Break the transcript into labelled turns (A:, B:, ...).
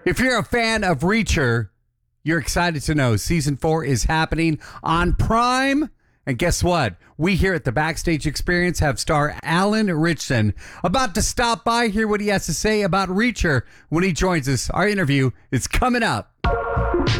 A: If you're a fan of Reacher, you're excited to know Season 4 is happening on Prime. And guess what? We here at the Backstage Experience have star Alan Ritchson about to stop by, hear what he has to say about Reacher when he joins us. Our interview is coming up.